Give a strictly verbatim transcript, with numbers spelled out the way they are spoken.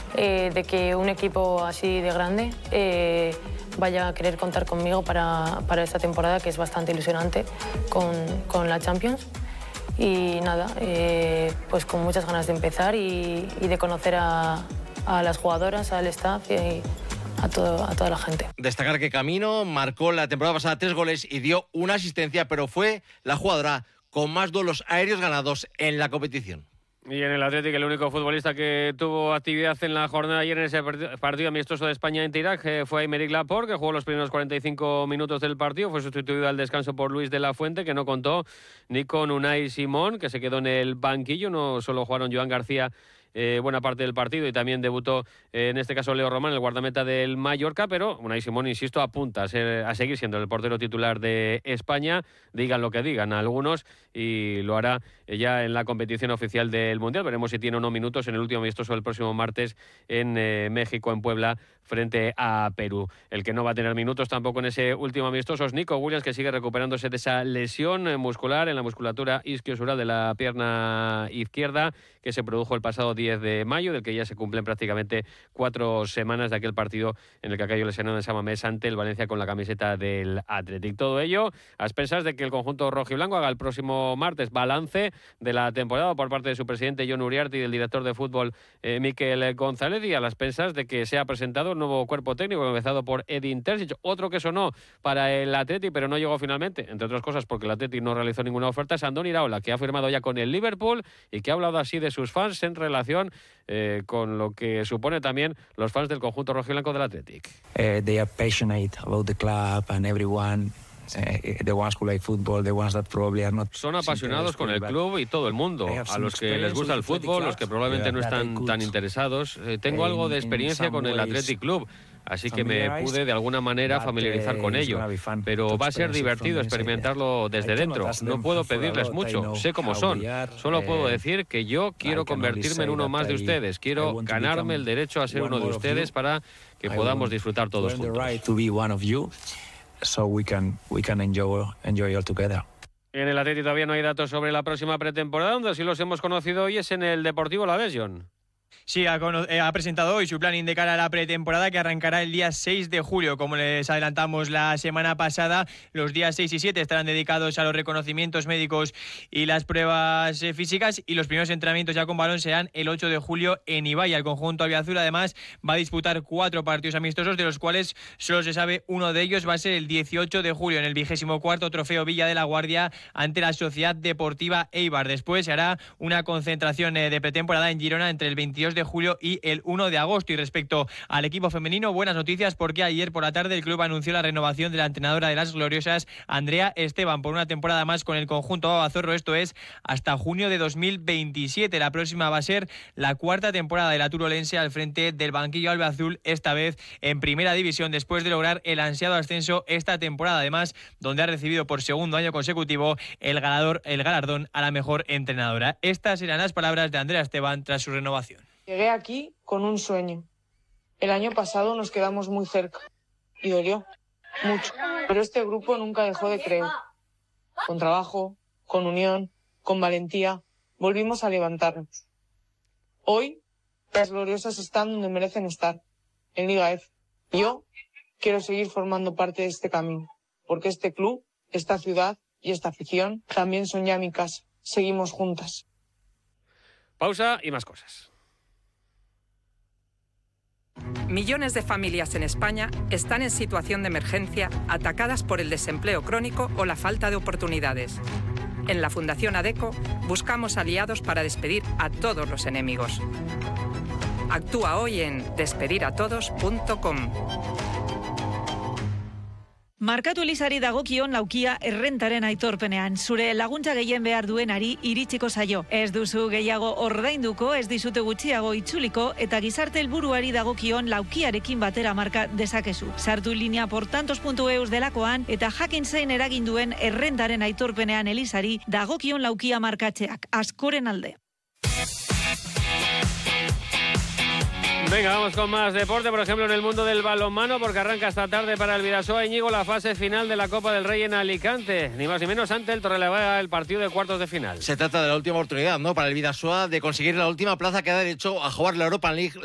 eh, de que un equipo así de grande eh, vaya a querer contar conmigo para, para esta temporada, que es bastante ilusionante con, con la Champions. Y nada, eh, pues con muchas ganas de empezar y, y de conocer a, a las jugadoras, al staff y a, todo, a toda la gente. Destacar que Camino marcó la temporada pasada tres goles y dio una asistencia, pero fue la jugadora con más duelos aéreos ganados en la competición. Y en el Athletic, el único futbolista que tuvo actividad en la jornada ayer en ese partido amistoso de España en Irak fue Aymeric Laporte, que jugó los primeros cuarenta y cinco minutos del partido. Fue sustituido al descanso por Luis de la Fuente, que no contó ni con Unai Simón, que se quedó en el banquillo. No solo jugaron Joan García Eh, buena parte del partido y también debutó eh, en este caso Leo Román, el guardameta del Mallorca, pero Unai Simón, insisto, apunta a, ser, a seguir siendo el portero titular de España, digan lo que digan algunos, y lo hará ya en la competición oficial del Mundial. Veremos si tiene o no minutos en el último amistoso el próximo martes en eh, México, en Puebla, frente a Perú. El que no va a tener minutos tampoco en ese último amistoso es Nico Williams, que sigue recuperándose de esa lesión muscular en la musculatura isquiosural de la pierna izquierda, que se produjo el pasado diez de mayo, del que ya se cumplen prácticamente cuatro semanas de aquel partido en el que cayó lesionado en San Mamés ante el Valencia con la camiseta del Athletic. Todo ello a expensas de que el conjunto rojiblanco haga el próximo martes balance de la temporada por parte de su presidente Jon Uriarte y del director de fútbol eh, Mikel González, y a las expensas de que se ha presentado un nuevo cuerpo técnico empezado por Edin Terzic, otro que sonó para el Athletic pero no llegó finalmente, entre otras cosas porque el Athletic no realizó ninguna oferta. Es Andoni Iraola, que ha firmado ya con el Liverpool y que ha hablado así de sus fans en relación eh, con lo que supone también los fans del conjunto rojiblanco del Athletic. Uh, they are passionate about the club and everyone. Uh, the ones who like football, the ones that probably are not. Son apasionados con el club y todo el mundo. A los que les gusta el fútbol, los que probablemente no están tan interesados. Eh, tengo algo de experiencia con el Athletic Club, así que me pude de alguna manera familiarizar con ello. Pero va a ser divertido experimentarlo desde dentro. No puedo pedirles mucho, sé cómo son. Solo puedo decir que yo quiero convertirme en uno más de ustedes. Quiero ganarme el derecho a ser uno de ustedes para que podamos disfrutar todos juntos. So we can we can enjoy enjoy all together. En el Athletic todavía no hay datos sobre la próxima pretemporada, donde sí los hemos conocido hoy es en el Deportivo Alavés, John. Sí, ha, eh, ha presentado hoy su planning de cara a la pretemporada, que arrancará el día seis de julio. Como les adelantamos la semana pasada, los días seis y siete estarán dedicados a los reconocimientos médicos y las pruebas eh, físicas, y los primeros entrenamientos ya con balón serán el ocho de julio en Ibaya. El conjunto albiazul además va a disputar cuatro partidos amistosos, de los cuales solo se sabe uno de ellos va a ser el dieciocho de julio en el vigésimo cuarto Trofeo Villa de la Guardia ante la Sociedad Deportiva Eibar. Después se hará una concentración eh, de pretemporada en Girona entre el veintidós de julio y el uno de agosto. Y respecto al equipo femenino, buenas noticias, porque ayer por la tarde el club anunció la renovación de la entrenadora de las gloriosas, Andrea Esteban, por una temporada más con el conjunto babazorro. Esto es hasta junio de dos mil veintisiete. La próxima va a ser la cuarta temporada de la turolense al frente del banquillo albiazul, esta vez en primera división, después de lograr el ansiado ascenso esta temporada, además donde ha recibido por segundo año consecutivo el ganador, el galardón a la mejor entrenadora. Estas eran las palabras de Andrea Esteban tras su renovación. Llegué aquí con un sueño. El año pasado nos quedamos muy cerca y dolió mucho, pero este grupo nunca dejó de creer. Con trabajo, con unión, con valentía, volvimos a levantarnos. Hoy, las gloriosas están donde merecen estar, en Liga F. Yo quiero seguir formando parte de este camino, porque este club, esta ciudad y esta afición también son ya mi casa. Seguimos juntas. Pausa y más cosas. Millones de familias en España están en situación de emergencia, atacadas por el desempleo crónico o la falta de oportunidades. En la Fundación ADECO buscamos aliados para despedir a todos los enemigos. Actúa hoy en despedir a todos punto com. Markatu Elizari dagokion laukia errentaren aitorpenean. Zure laguntza gehien behar duenari iritsiko zaio. Ez duzu gehiago ordainduko, ez dizute gutxiago itzuliko, eta gizarte helburuari dagokion laukiarekin batera marka dezakezu. Sartu linea portantos puntu eus delakoan, eta jakin zein eragin duen errentaren aitorpenean Elizari dagokion laukia markatzeak. Askoren alde. Venga, vamos con más deporte, por ejemplo en el mundo del balonmano, porque arranca esta tarde para el Bidasoa Íñigo la fase final de la Copa del Rey en Alicante, ni más ni menos ante el Torrelavega, el partido de cuartos de final. Se trata de la última oportunidad, ¿no?, para el Bidasoa de conseguir la última plaza que da derecho a jugar la Europa League